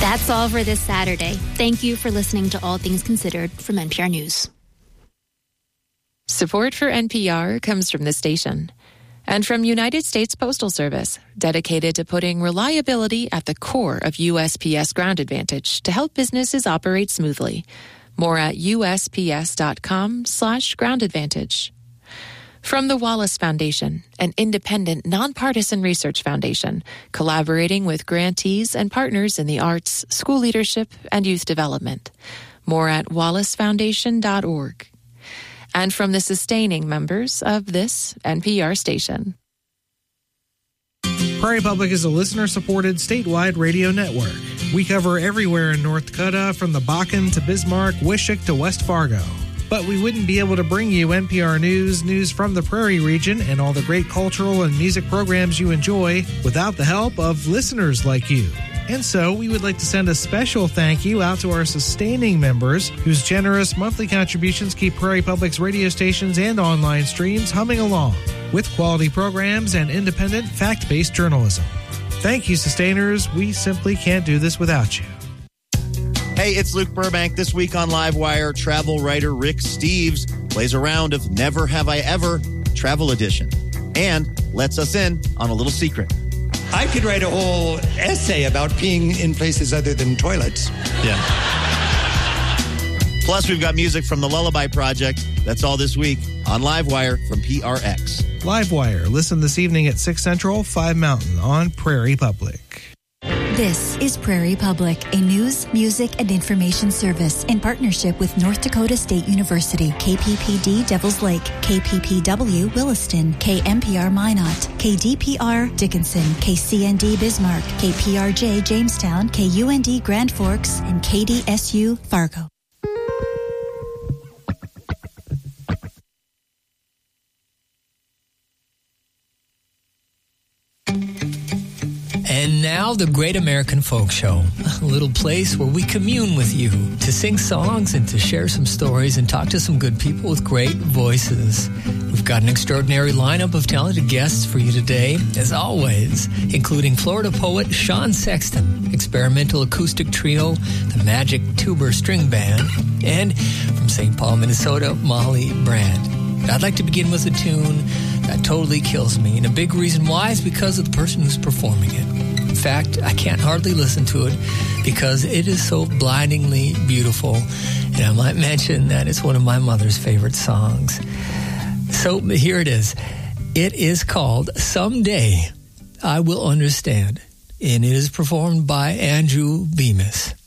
That's all for this Saturday. Thank you for listening to All Things Considered from NPR News. Support for NPR comes from the station and from United States Postal Service, dedicated to putting reliability at the core of USPS Ground Advantage to help businesses operate smoothly. More at USPS.com/Ground Advantage. From the Wallace Foundation, an independent, nonpartisan research foundation, collaborating with grantees and partners in the arts, school leadership, and youth development. More at wallacefoundation.org. And from the sustaining members of this NPR station. Prairie Public is a listener-supported statewide radio network. We cover everywhere in North Dakota, from the Bakken to Bismarck, Wishick to West Fargo. But we wouldn't be able to bring you NPR news from the Prairie region, and all the great cultural and music programs you enjoy without the help of listeners like you. And so we would like to send a special thank you out to our sustaining members, whose generous monthly contributions keep Prairie Public's radio stations and online streams humming along with quality programs and independent, fact-based journalism. Thank you, sustainers. We simply can't do this without you. Hey, it's Luke Burbank. This week on Livewire, travel writer Rick Steves plays a round of Never Have I Ever Travel Edition and lets us in on a little secret. I could write a whole essay about peeing in places other than toilets. Yeah. Plus, we've got music from the Lullaby Project. That's all this week on Livewire from PRX. Livewire. Listen this evening at 6 Central, 5 Mountain on Prairie Public. This is Prairie Public, a news, music, and information service in partnership with North Dakota State University, KPPD Devils Lake, KPPW Williston, KMPR Minot, KDPR Dickinson, KCND Bismarck, KPRJ Jamestown, KUND Grand Forks, and KDSU Fargo. And now the Great American Folk Show, a little place where we commune with you to sing songs and to share some stories and talk to some good people with great voices. We've got an extraordinary lineup of talented guests for you today, as always, including Florida poet Sean Sexton, experimental acoustic trio, the Magic Tuber String Band, and from St. Paul, Minnesota, Molly Brand. I'd like to begin with a tune that totally kills me, and a big reason why is because of the person who's performing it. In fact, I can't hardly listen to it because it is so blindingly beautiful, and I might mention that it's one of my mother's favorite songs. So here it is. It is called Someday I Will Understand, and it is performed by Andrew Bemis.